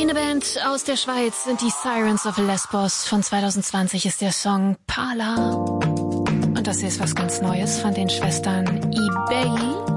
Eine Band aus der Schweiz sind die Sirens of Lesbos. Von 2020 ist der Song Pala. Und das hier ist was ganz Neues von den Schwestern eBay.